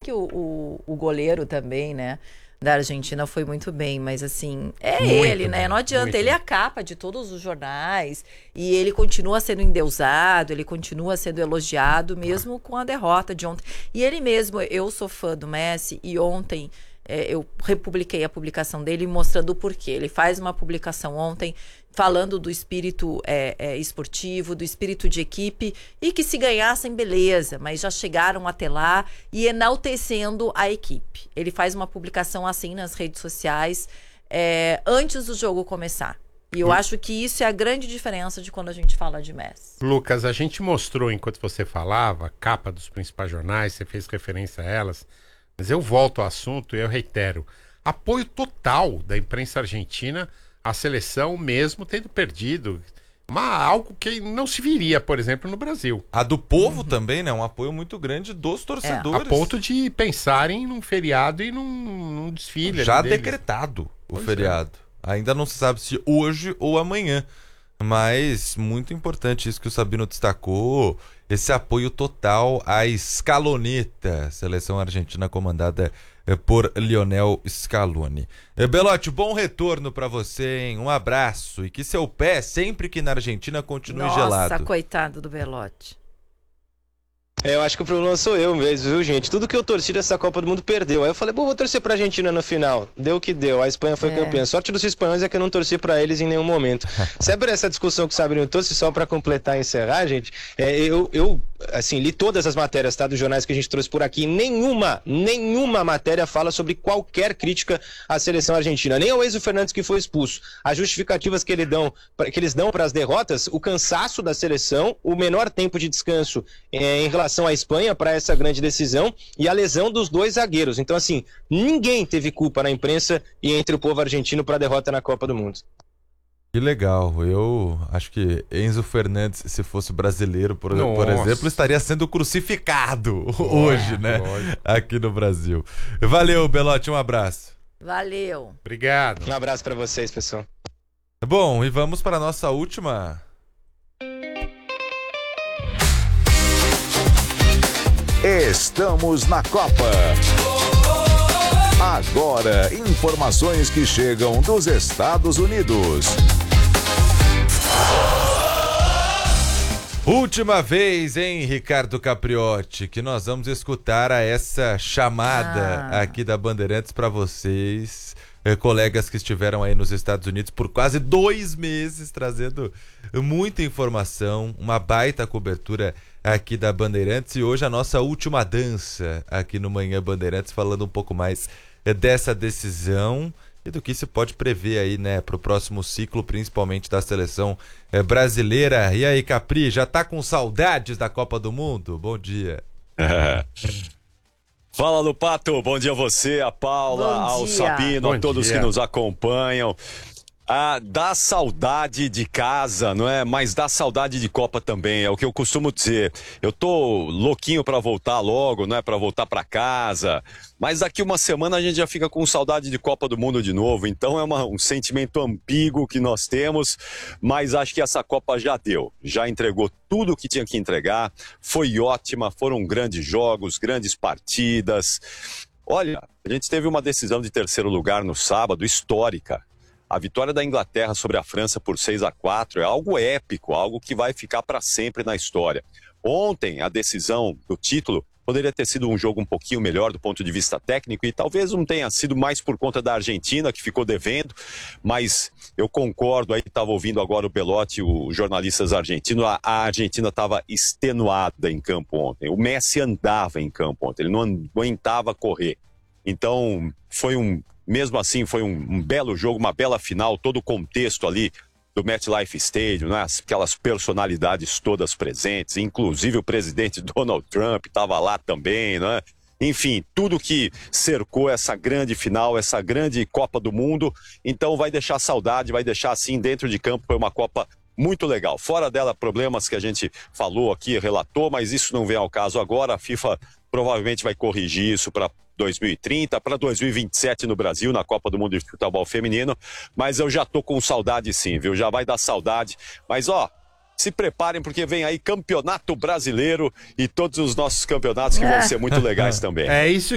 que o goleiro também, né, da Argentina foi muito bem, mas assim, ele, né? Não adianta, ele é a capa de todos os jornais e ele continua sendo endeusado, ele continua sendo elogiado mesmo com a derrota de ontem. E ele mesmo, eu sou fã do Messi e ontem eu republiquei a publicação dele mostrando o porquê. Ele faz uma publicação ontem falando do espírito esportivo, do espírito de equipe, e que se ganhassem, beleza, mas já chegaram até lá, e enaltecendo a equipe. Ele faz uma publicação assim nas redes sociais antes do jogo começar. E eu acho que isso é a grande diferença de quando a gente fala de Messi. Lucas, a gente mostrou, enquanto você falava, a capa dos principais jornais, você fez referência a elas, mas eu volto ao assunto e eu reitero. Apoio total da imprensa argentina à seleção, mesmo tendo perdido. Algo que não se viria, por exemplo, no Brasil. A do povo também, né? Um apoio muito grande dos torcedores. A ponto de pensarem num feriado e num desfile. Já decretado o feriado. Ainda não se sabe se hoje ou amanhã. Mas muito importante isso que o Sabino destacou, esse apoio total à Scaloneta, seleção argentina comandada por Lionel Scaloni. Belotti, bom retorno pra você, hein? Um abraço e que seu pé, sempre que na Argentina, continue gelado. Nossa, coitado do Belotti. Eu acho que o problema sou eu mesmo, viu, gente? Tudo que eu torci dessa Copa do Mundo perdeu. Aí eu falei, vou torcer pra Argentina no final. Deu o que deu. A Espanha foi campeã. Sorte dos espanhóis é que eu não torci pra eles em nenhum momento. Sempre essa discussão que o Sabrina trouxe, só pra completar e encerrar, gente, eu assim, li todas as matérias, tá, dos jornais que a gente trouxe por aqui. Nenhuma matéria fala sobre qualquer crítica à seleção argentina. Nem ao Enzo Fernandes, que foi expulso. As justificativas que eles dão para as derrotas, o cansaço da seleção, o menor tempo de descanso em relação à Espanha para essa grande decisão e a lesão dos dois zagueiros. Então, assim, ninguém teve culpa na imprensa e entre o povo argentino para a derrota na Copa do Mundo. Que legal. Eu acho que Enzo Fernandes, se fosse brasileiro, por exemplo, estaria sendo crucificado hoje, né? Aqui no Brasil. Valeu, Belotti, um abraço. Valeu. Obrigado. Um abraço para vocês, pessoal. Bom, e vamos para a nossa última... Estamos na Copa. Agora, informações que chegam dos Estados Unidos. Última vez, hein, Ricardo Capriotti, que nós vamos escutar essa chamada aqui da Bandeirantes para vocês, colegas que estiveram aí nos Estados Unidos por quase 2 meses, trazendo muita informação, uma baita cobertura aqui da Bandeirantes, e hoje a nossa última dança aqui no Manhã Bandeirantes, falando um pouco mais dessa decisão e do que se pode prever aí, né, para o próximo ciclo, principalmente da seleção brasileira. E aí, Capri, já tá com saudades da Copa do Mundo? Bom dia. Fala, Lupato, bom dia a você, a Paula, ao Sabino, a todos que nos acompanham. Dá saudade de casa, não é? Mas dá saudade de Copa também, é o que eu costumo dizer. Eu tô louquinho pra voltar logo, não é? Pra voltar pra casa. Mas daqui uma semana a gente já fica com saudade de Copa do Mundo de novo. Então é um sentimento ambíguo que nós temos, mas acho que essa Copa já deu. Já entregou tudo o que tinha que entregar. Foi ótima, foram grandes jogos, grandes partidas. Olha, a gente teve uma decisão de terceiro lugar no sábado, histórica. A vitória da Inglaterra sobre a França por 6-4 é algo épico, algo que vai ficar para sempre na história. Ontem, a decisão do título poderia ter sido um jogo um pouquinho melhor do ponto de vista técnico e talvez não tenha sido mais por conta da Argentina, que ficou devendo, mas eu concordo, aí estava ouvindo agora o Belotti, os jornalistas argentinos, a Argentina estava extenuada em campo ontem. O Messi andava em campo ontem, ele não aguentava correr. Então, mesmo assim, foi um belo jogo, uma bela final, todo o contexto ali do MetLife Stadium, né? Aquelas personalidades todas presentes, inclusive o presidente Donald Trump estava lá também, né? Enfim, tudo que cercou essa grande final, essa grande Copa do Mundo, então vai deixar saudade, vai deixar assim dentro de campo, foi uma Copa muito legal. Fora dela, problemas que a gente falou aqui, relatou, mas isso não vem ao caso agora, a FIFA provavelmente vai corrigir isso para 2030, para 2027 no Brasil, na Copa do Mundo de Futebol Feminino, mas eu já tô com saudade sim, viu? Já vai dar saudade, mas ó, se preparem porque vem aí Campeonato Brasileiro e todos os nossos campeonatos que vão ser muito legais também. É isso